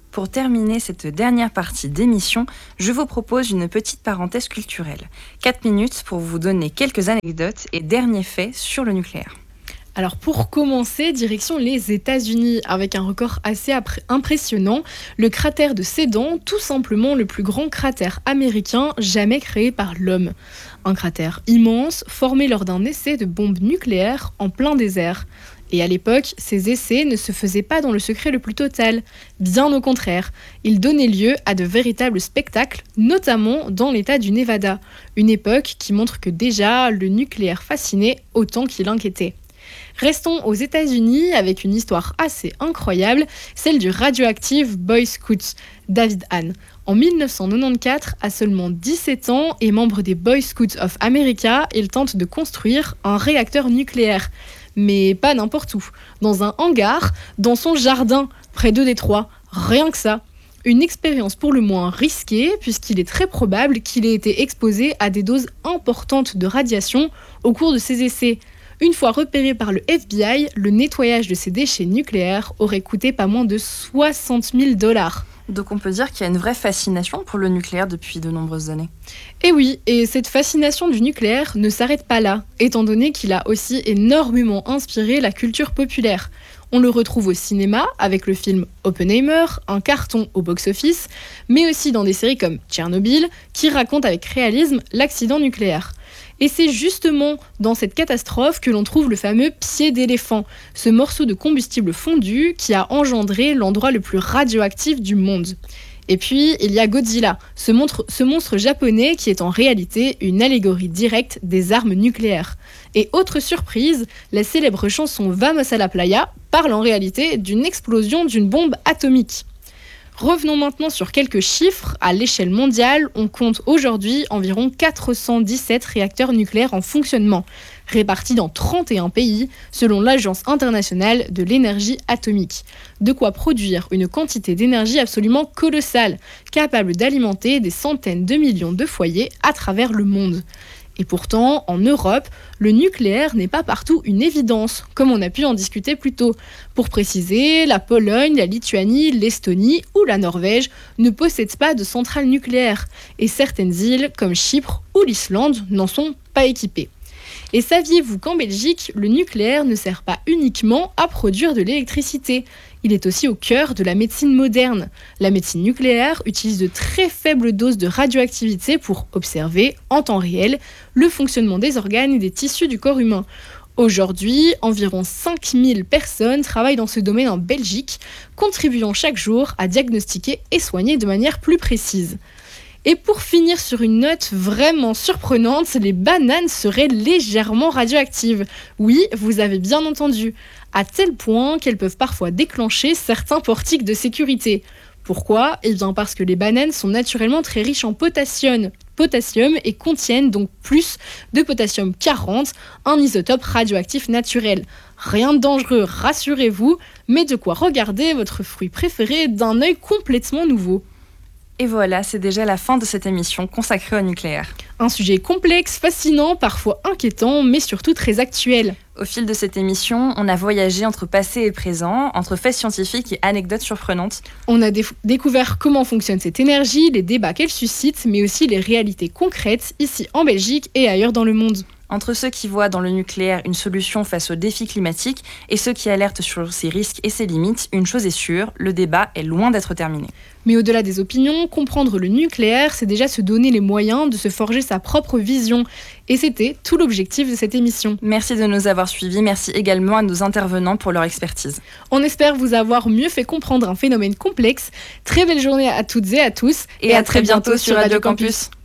Pour terminer cette dernière partie d'émission, je vous propose une petite parenthèse culturelle. 4 minutes pour vous donner quelques anecdotes et derniers faits sur le nucléaire. Alors pour commencer, direction les États-Unis, avec un record assez impressionnant, le cratère de Sedan, tout simplement le plus grand cratère américain jamais créé par l'homme. Un cratère immense, formé lors d'un essai de bombe nucléaire en plein désert. Et à l'époque, ces essais ne se faisaient pas dans le secret le plus total. Bien au contraire, ils donnaient lieu à de véritables spectacles, notamment dans l'état du Nevada. Une époque qui montre que déjà, le nucléaire fascinait autant qu'il inquiétait. Restons aux États-Unis avec une histoire assez incroyable, celle du radioactif Boy Scout, David Hahn. En 1994, à seulement 17 ans et membre des Boy Scouts of America, il tente de construire un réacteur nucléaire. Mais pas n'importe où, dans un hangar, dans son jardin, près de Détroit. Rien que ça. Une expérience pour le moins risquée, puisqu'il est très probable qu'il ait été exposé à des doses importantes de radiation au cours de ses essais. Une fois repéré par le FBI, le nettoyage de ces déchets nucléaires aurait coûté pas moins de $60 000. Donc on peut dire qu'il y a une vraie fascination pour le nucléaire depuis de nombreuses années. Et oui, et cette fascination du nucléaire ne s'arrête pas là, étant donné qu'il a aussi énormément inspiré la culture populaire. On le retrouve au cinéma avec le film Oppenheimer, un carton au box-office, mais aussi dans des séries comme Tchernobyl, qui racontent avec réalisme l'accident nucléaire. Et c'est justement dans cette catastrophe que l'on trouve le fameux pied d'éléphant, ce morceau de combustible fondu qui a engendré l'endroit le plus radioactif du monde. Et puis, il y a Godzilla, ce monstre japonais qui est en réalité une allégorie directe des armes nucléaires. Et autre surprise, la célèbre chanson Vamos a la playa parle en réalité d'une explosion d'une bombe atomique. Revenons maintenant sur quelques chiffres. À l'échelle mondiale, on compte aujourd'hui environ 417 réacteurs nucléaires en fonctionnement, répartis dans 31 pays, selon l'Agence internationale de l'énergie atomique. De quoi produire une quantité d'énergie absolument colossale, capable d'alimenter des centaines de millions de foyers à travers le monde. Et pourtant, en Europe, le nucléaire n'est pas partout une évidence, comme on a pu en discuter plus tôt. Pour préciser, la Pologne, la Lituanie, l'Estonie ou la Norvège ne possèdent pas de centrales nucléaires, et certaines îles, comme Chypre ou l'Islande, n'en sont pas équipées. Et saviez-vous qu'en Belgique, le nucléaire ne sert pas uniquement à produire de l'électricité ? Il est aussi au cœur de la médecine moderne. La médecine nucléaire utilise de très faibles doses de radioactivité pour observer, en temps réel, le fonctionnement des organes et des tissus du corps humain. Aujourd'hui, environ 5000 personnes travaillent dans ce domaine en Belgique, contribuant chaque jour à diagnostiquer et soigner de manière plus précise. Et pour finir sur une note vraiment surprenante, les bananes seraient légèrement radioactives. Oui, vous avez bien entendu, à tel point qu'elles peuvent parfois déclencher certains portiques de sécurité. Pourquoi ? Eh bien parce que les bananes sont naturellement très riches en potassium et contiennent donc plus de potassium 40, un isotope radioactif naturel. Rien de dangereux, rassurez-vous, mais de quoi regarder votre fruit préféré d'un œil complètement nouveau. Et voilà, c'est déjà la fin de cette émission consacrée au nucléaire. Un sujet complexe, fascinant, parfois inquiétant, mais surtout très actuel. Au fil de cette émission, on a voyagé entre passé et présent, entre faits scientifiques et anecdotes surprenantes. On a découvert comment fonctionne cette énergie, les débats qu'elle suscite, mais aussi les réalités concrètes, ici en Belgique et ailleurs dans le monde. Entre ceux qui voient dans le nucléaire une solution face aux défis climatiques et ceux qui alertent sur ses risques et ses limites, une chose est sûre, le débat est loin d'être terminé. Mais au-delà des opinions, comprendre le nucléaire, c'est déjà se donner les moyens de se forger sa propre vision. Et c'était tout l'objectif de cette émission. Merci de nous avoir suivis, merci également à nos intervenants pour leur expertise. On espère vous avoir mieux fait comprendre un phénomène complexe. Très belle journée à toutes et à tous. Et à très bientôt sur Radio Campus.